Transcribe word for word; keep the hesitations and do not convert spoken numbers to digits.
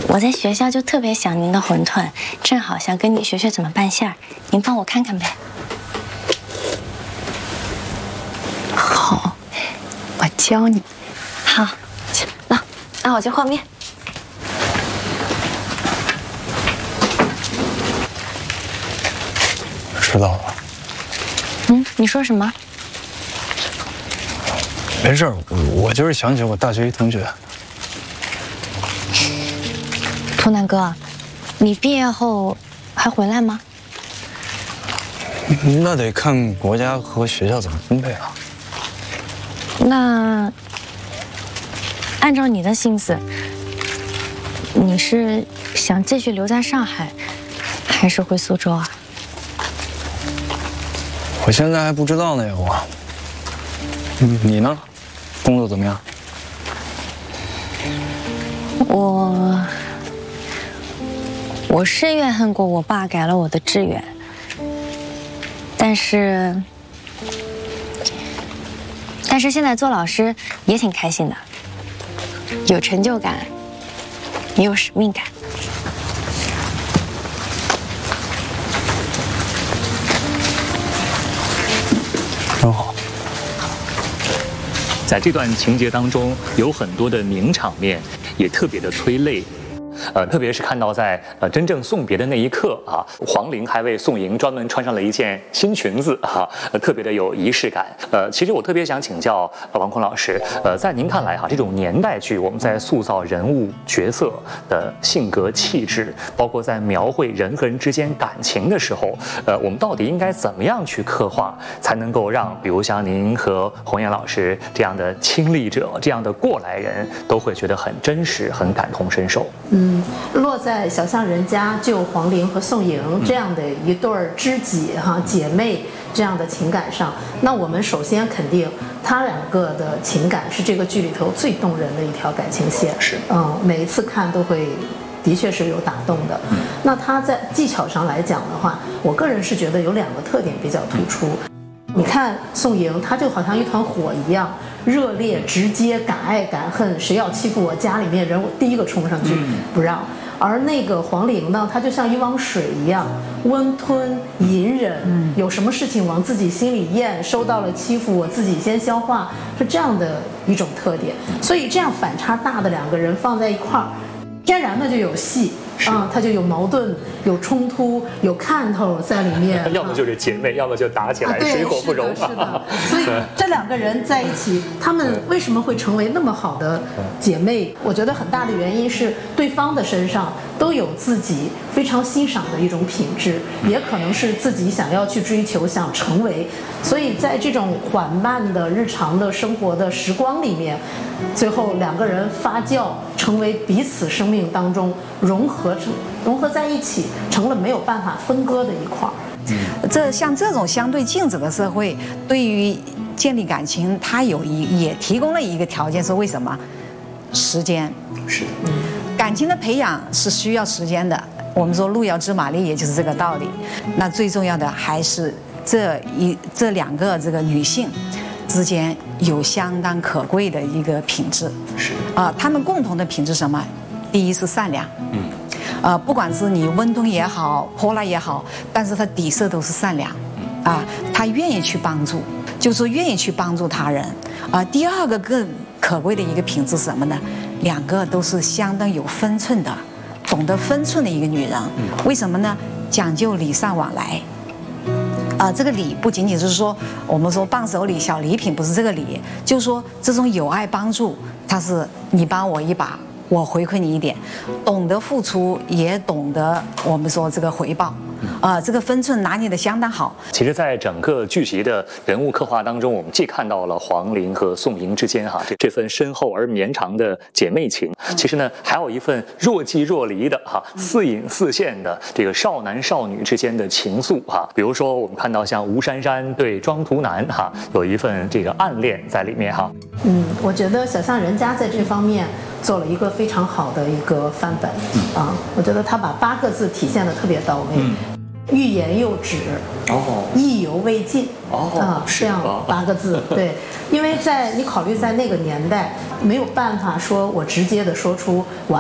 我在学校就特别想您的馄饨，正好想跟您学学怎么拌馅儿，您帮我看看呗。 好，我教你。 好，那那我去和面。 知道了。 嗯，你说什么？ 没事，我就是想起我大学一同学。 图南哥，你毕业后还回来吗？ 那得看国家和学校怎么分配啊。 那按照你的心思，你是想继续留在上海，还是回苏州啊？ 我现在还不知道呢，呀，我。你呢？工作怎么样？ 我我是怨恨过我爸改了我的志愿，但是但是现在做老师也挺开心的，有成就感，也有使命感。 真好。 在这段情节当中，有很多的名场面，也特别的催泪。呃，特别是看到在呃真正送别的那一刻啊，黄龄还为宋莹专门穿上了一件新裙子啊，呃、特别的有仪式感。呃，其实我特别想请教呃王孔老师，呃，在您看来哈、啊，这种年代剧我们在塑造人物角色的性格气质，包括在描绘人和人之间感情的时候，呃，我们到底应该怎么样去刻画，才能够让比如像您和洪岩老师这样的亲历者、这样的过来人都会觉得很真实、很感同身受？ 嗯。落在小巷人家救黄龄和宋莹这样的一对儿知己哈姐妹这样的情感上，那我们首先肯定他两个的情感是这个剧里头最动人的一条感情线， 是嗯，每一次看都会的确是有打动的。嗯、那他在技巧上来讲的话，我个人是觉得有两个特点比较突出。嗯、你看宋莹，她就好像一团火一样。热烈、直接、敢爱敢恨，谁要欺负我家里面人，我第一个冲上去不让。而那个黄龄呢，她就像一汪水一样，温吞、隐忍，有什么事情往自己心里咽，收到了欺负，我自己先消化，是这样的一种特点。所以这样反差大的两个人放在一块儿，天然的就有戏。啊、嗯，它就有矛盾、有冲突、有看头在里面。 要么就是姐妹，要么就打起来，啊、水火不容。 是的，是的。所以这两个人在一起，他们为什么会成为那么好的姐妹？我觉得很大的原因是对方的身上都有自己非常欣赏的一种品质，也可能是自己想要去追求、想成为。所以在这种缓慢的日常的生活的时光里面，最后两个人发酵，成为彼此生命当中融合。融合在一起，成了没有办法分割的一块儿。 嗯，这像这种相对静止的社会，对于建立感情，它有一也提供了一个条件，是为什么？时间。 是。 嗯，感情的培养是需要时间的。我们说路遥知马力，也就是这个道理。那最重要的还是这一这两个这个女性之间有相当可贵的一个品质。 是。 啊、呃，她们共同的品质是什么？第一是善良，嗯，呃，不管是你温吞也好，泼辣也好，但是他底色都是善良，啊，他愿意去帮助，就是说愿意去帮助他人，啊，第二个更可贵的一个品质是什么呢？两个都是相当有分寸的，懂得分寸的一个女人，为什么呢？讲究礼尚往来。啊、呃，这个礼不仅仅是说我们说伴手礼、小礼品，不是这个礼，就是说这种友爱帮助，它是你帮我一把。我回馈你一点，懂得付出，也懂得我们说这个回报，啊、呃，这个分寸拿捏得相当好。 其实，在整个剧集的人物刻画当中，我们既看到了黄龄和宋莹之间哈这这份深厚而绵长的姐妹情，其实呢，还有一份若即若离的哈似隐似现的这个少男少女之间的情愫哈。比如说，我们看到像吴珊珊对庄图南哈有一份这个暗恋在里面哈。 嗯，我觉得小巷人家在这方面做了一个非常好的一个范本、嗯、啊，我觉得他把八个字体现得特别到位，嗯、欲言又止，哦，意犹未尽，哦，啊，这样八个字，对，因为在你考虑在那个年代，没有办法说我直接的说出我